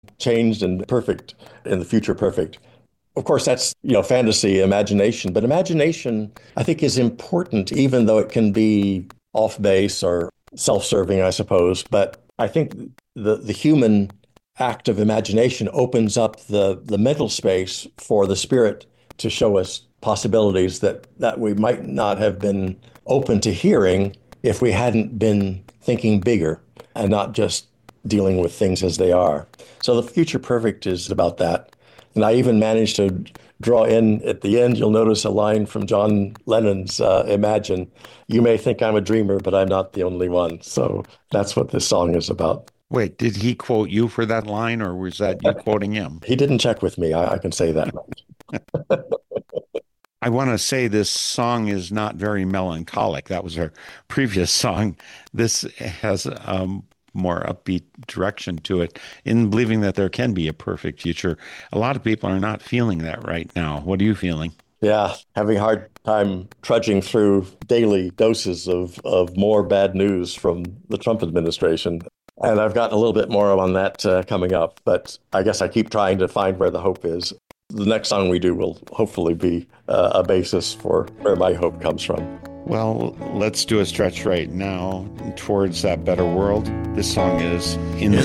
changed and perfect in the future perfect. Of course, that's, fantasy, imagination, but imagination, I think, is important, even though it can be off base or self-serving, I suppose. But I think the human act of imagination opens up the mental space for the spirit to show us possibilities that we might not have been open to hearing if we hadn't been thinking bigger and not just dealing with things as they are. So the future perfect is about that. And I even managed to draw in at the end, you'll notice a line from John Lennon's Imagine. You may think I'm a dreamer, but I'm not the only one. So that's what this song is about. Wait, did he quote you for that line, or was that you quoting him? He didn't check with me. I can say that. I want to say this song is not very melancholic. That was our previous song. This has more upbeat direction to it in believing that there can be a perfect future. A lot of people are not feeling that right now. What are you feeling? Yeah, having a hard time trudging through daily doses of more bad news from the Trump administration. And I've got a little bit more on that coming up, but I guess I keep trying to find where the hope is. The next song we do will hopefully be a basis for where my hope comes from. Well, let's do a stretch right now towards that better world. This song is In the